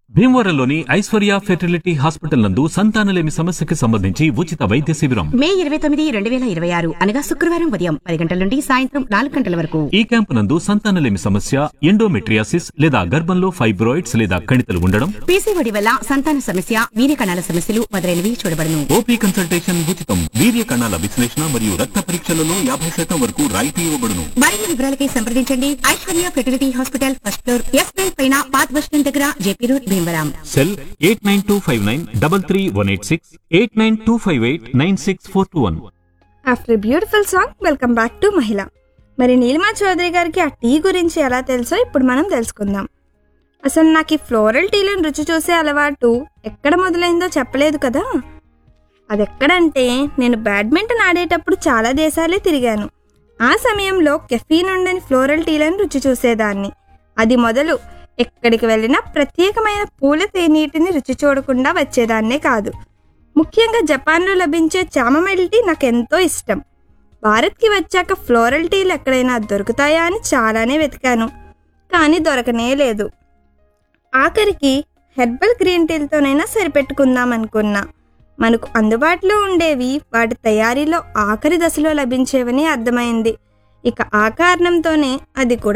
భీమవరంలోని Aishwarya fertility hospital నందు సంతానలేమి సమస్యకి సంబంధించి ఉచిత వైద్య శిబిరం మే 29, 2026 అనగా శుక్రవారం ఉదయం 10 గంటల నుండి సాయంత్రం 4 గంటల వరకు. ఈ క్యాంపు నందు సంతానలేమి సమస్య, ఎండోమెట్రియాసిస్ లేదా గర్భంలో ఫైబ్రాయిడ్స్ లేదా కణితలు ఉండడం, పీసీఓడి వల్ల సంతాన సమస్య, వీర్య కణాల సమస్యలు మొదలైనవి చూడబడును. ఓపీ కన్సల్టేషన్ ఉచితం. వీర్య కణాల విశ్లేషణ మరియు రక్త పరీక్షలలో 50% వరకు రాయితీ ఇవ్వబడును. మరిన్ని వివరాలకై సంప్రదించండి. Aishwarya fertility hospital, first floor, ఎస్9 పైన, పాత బస్ స్టాండ్ దగ్గర, JP road, Bhimavaram. Cell 8925933186, 8925896421. After beautiful song welcome back to మహిళ. మరి నీలిమా చౌదరి గారికి ఆ టీ గురించి ఎలా తెలుసో ఇప్పుడు మనం తెలుసుకుందాం. అసలు నాకు ఈ ఫ్లోరల్ టీలను రుచి చూసే అలవాటు ఎక్కడ మొదలైందో చెప్పలేదు కదా. అదెక్కడంటే, నేను బ్యాడ్మింటన్ ఆడేటప్పుడు చాలా దేశాలే తిరిగాను. ఆ సమయంలో కెఫీన్ ఉండని ఫ్లోరల్ టీలను రుచి చూసేదాన్ని. అది మొదలు ఎక్కడికి వెళ్ళినా ప్రత్యేకమైన పూల తేనీటిని రుచి చూడకుండా వచ్చేదాన్నే కాదు. ముఖ్యంగా జపాన్లో లభించే చామమైల్ టీ నాకెంతో ఇష్టం. భారత్కి వచ్చాక ఫ్లోరల్ టీలు ఎక్కడైనా దొరుకుతాయా అని చాలానే వెతికాను, కానీ దొరకనే లేదు. ఆఖరికి హెర్బల్ గ్రీన్ టీలతోనైనా సరిపెట్టుకుందాం అనుకున్నా. మనకు అందుబాటులో ఉండేవి వాటి తయారీలో ఆఖరి దశలో లభించేవని అర్థమైంది. ఇక ఆ కారణంతోనే అది కూడా